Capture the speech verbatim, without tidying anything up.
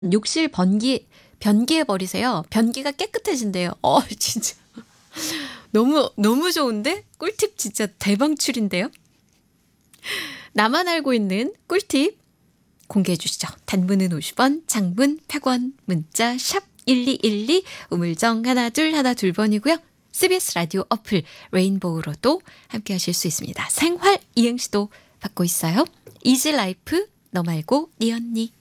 욕실 번기 변기에 버리세요. 변기가 깨끗해진대요. 어 진짜 너무 너무 좋은데? 꿀팁 진짜 대방출인데요. 나만 알고 있는 꿀팁 공개해 주시죠. 단문은 오십 원, 장문 백 원, 문자 샵 일이일이, 우물정 하나 둘 하나 둘 번이고요. 씨비에스 라디오 어플 레인보우로도 함께 하실 수 있습니다. 생활 이행시도 받고 있어요. 이지 라이프 너 말고 네 언니.